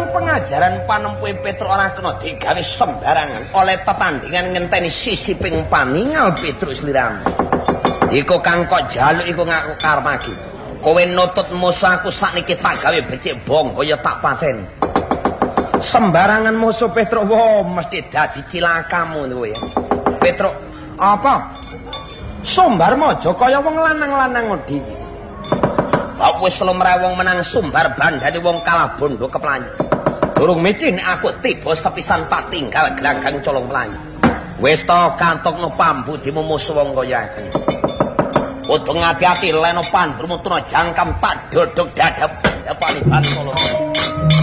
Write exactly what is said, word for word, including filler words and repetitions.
pengajaran panempuhe Petruk ora kena digawe sembarangan oleh tetandingan ngenteni sisiping paningal Petruk sliramu. Iku kang kok jaluk iku ngaku karmagi. Kowe nutut musuh aku sakniki tak gawe becik bonggo ya tak pateni. Sembarangan musuh Petruk wo mesti dadi cilakamu kowe ya. Petruk, apa? Sumbar mojo kaya wong lanang-lanang dhewe. Lah wis lumrah wong menang sumbar bandane wong kalah bondo keplanyu. Durung mesti nek aku tiba sepisan tak tinggal gelagang colong mlayu. Wis to kantokno pambu dimumus wong kaya aku. Kudu ngati-ati leno pandrumu tuna jangkam tak dodok dadap. Ya paling ban solo.